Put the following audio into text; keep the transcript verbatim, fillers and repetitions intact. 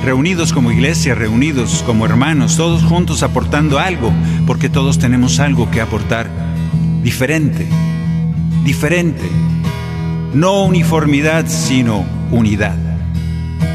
reunidos como iglesia, reunidos como hermanos, todos juntos aportando algo, porque todos tenemos algo que aportar diferente, diferente. No uniformidad, sino unidad.